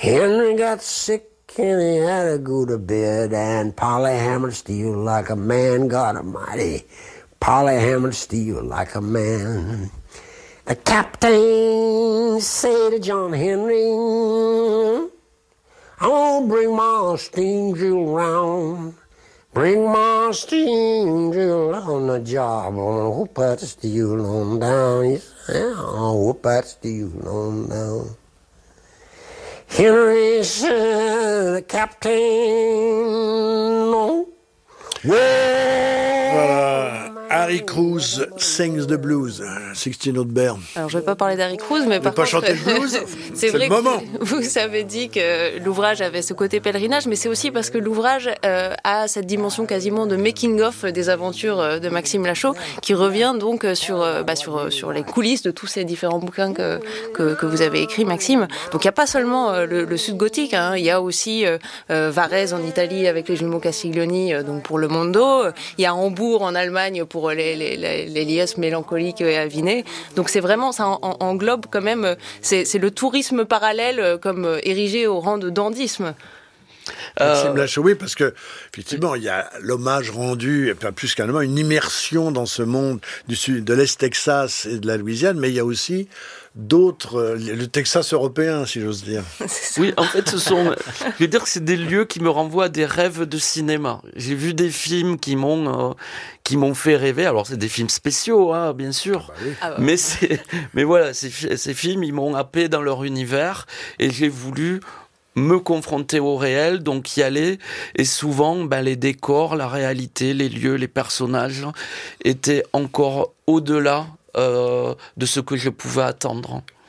Henry got sick and he had to go to bed, and Polly hammered steel like a man, God almighty. Polly hammered steel like a man. The captain said to John Henry, I'll bring my steam drill round. Bring my steam drill on the job. I'll whoop that steel on down. Yes, I'll whoop that steel on down. Henry said, the captain, no. Voilà. Harry Cruz sings the blues, 16 Note Bear. Alors je ne vais pas parler d'Harry Cruz, mais par pas contre, chanter le blues. c'est vrai le moment. que vous avez dit que l'ouvrage avait ce côté pèlerinage, mais c'est aussi parce que l'ouvrage a cette dimension quasiment de making-of des aventures de Maxime Lachaud, qui revient donc sur les coulisses de tous ces différents bouquins que vous avez écrits, Maxime. Donc il n'y a pas seulement le Sud gothique, hein, il y a aussi Varese en Italie avec les jumeaux Castiglioni, donc pour le Mondo. Il y a Hambourg en Allemagne pour les liesses mélancoliques et avinées. Donc c'est vraiment, ça englobe quand même, c'est le tourisme parallèle comme érigé au rang de dandysme. Maxime Lachaud, oui, parce que effectivement, il y a l'hommage rendu, et pas plus qu'un hommage, une immersion dans ce monde du sud, de l'Est Texas et de la Louisiane, mais il y a aussi d'autres, le Texas européen, si j'ose dire. Oui, en fait, je veux dire que c'est des lieux qui me renvoient à des rêves de cinéma. J'ai vu des films qui m'ont fait rêver. Alors, c'est des films spéciaux, hein, bien sûr. Ah bah oui. Mais voilà, ces films, ils m'ont happé dans leur univers et j'ai voulu me confronter au réel, donc y aller, et souvent les décors, la réalité, les lieux, les personnages étaient encore au-delà de ce que je pouvais attendre.